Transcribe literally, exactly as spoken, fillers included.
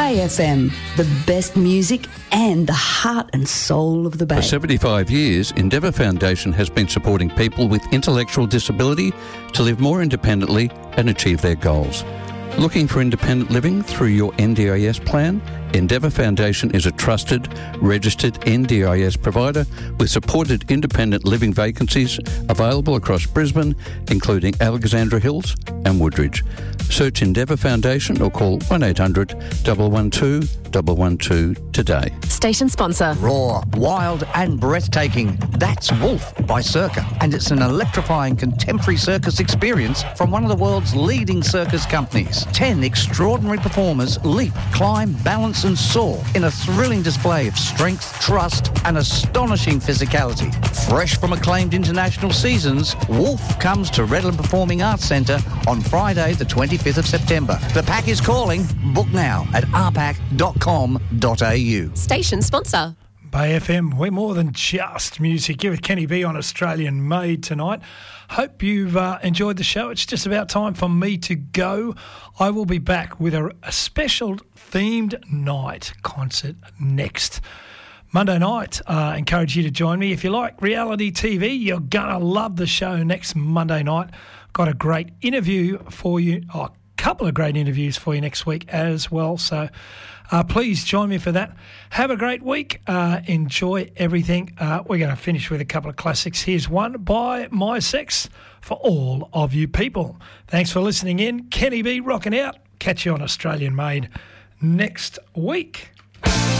Bay F M, the best music and the heart and soul of the Bay. For seventy-five years, Endeavour Foundation has been supporting people with intellectual disability to live more independently and achieve their goals. Looking for independent living through your N D I S plan? Endeavour Foundation is a trusted, registered N D I S provider with supported independent living vacancies available across Brisbane, including Alexandra Hills and Woodridge. Search Endeavour Foundation or call one eight hundred, one one two, one one two today. Station sponsor. Raw, wild and breathtaking. That's Wolf by Circa. And it's an electrifying contemporary circus experience from one of the world's leading circus companies. Ten extraordinary performers leap, climb, balance and soar in a thrilling display of strength, trust and astonishing physicality. Fresh from acclaimed international seasons, Wolf comes to Redland Performing Arts Centre on Friday the twenty-fifth of September. The pack is calling. Book now at r pack dot com dot a u. Station sponsor. Bay F M, we're more than just music. You're with Kenny B on Australian Made tonight. Hope you've uh, enjoyed the show. It's just about time for me to go. I will be back with a, a special themed night concert next Monday night. Uh, encourage you to join me. If you like reality T V, you're going to love the show next Monday night. Got a great interview for you. Oh, a couple of great interviews for you next week as well. So uh, please join me for that. Have a great week. Uh, enjoy everything. Uh, we're going to finish with a couple of classics. Here's one by My Sex for all of you people. Thanks for listening in. Kenny B rocking out. Catch you on Australian Made next week.